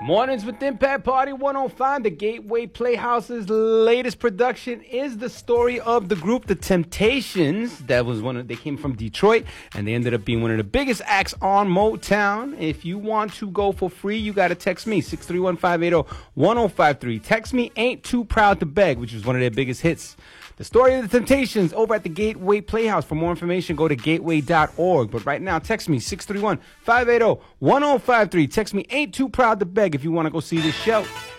Mornings with Impact Party 105. The Gateway Playhouse's latest production is the story of the group The Temptations. They came from Detroit, and they ended up being one of the biggest acts on Motown. If you want to go for free, you got to text me, 631-580-1053. Text me Ain't Too Proud to Beg, which was one of their biggest hits. The story of The Temptations over at the Gateway Playhouse. For more information, go to gateway.org. But right now, text me, 631-580-1053. Text me Ain't Too Proud to Beg if you want to go see this show.